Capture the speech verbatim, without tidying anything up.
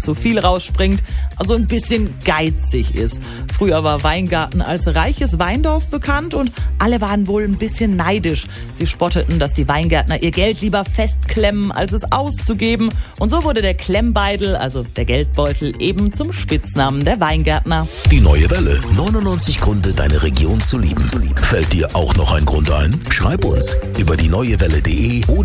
zu viel rausspringt, also ein bisschen geizig ist. Früher war Weingarten als reiches Weindorf bekannt und alle waren wohl ein bisschen neidisch. Sie spotteten, dass die Weingärtner ihr Geld lieber festklemmen, als es auszugeben. Und so wurde der Klemmbeidel, also der Geldbeutel, eben zum Spitznamen der Weingärtner. Die Neue Welle. neunundneunzig Gründe, deine Region zu lieben. Fällt dir auch noch ein Grund ein? Schreib uns über die neue welle punkt de oder